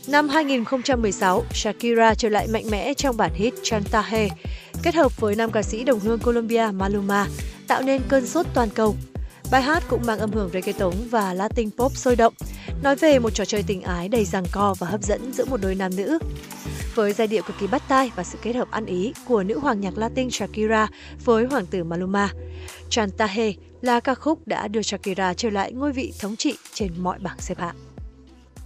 Năm 2016, Shakira trở lại mạnh mẽ trong bản hit Chantaje, kết hợp với nam ca sĩ đồng hương Colombia Maluma, tạo nên cơn sốt toàn cầu. Bài hát cũng mang âm hưởng reggaeton và Latin pop sôi động, nói về một trò chơi tình ái đầy giằng co và hấp dẫn giữa một đôi nam nữ. Với giai điệu cực kỳ bắt tai và sự kết hợp ăn ý của nữ hoàng nhạc Latin Shakira với hoàng tử Maluma, Chantaje là ca khúc đã đưa Shakira trở lại ngôi vị thống trị trên mọi bảng xếp hạng.